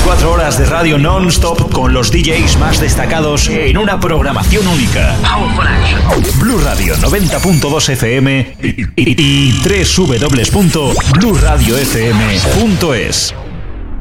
24 horas de radio non-stop con los DJs más destacados en una programación única. Blue Radio 90.2 FM y www.blueradiofm.es.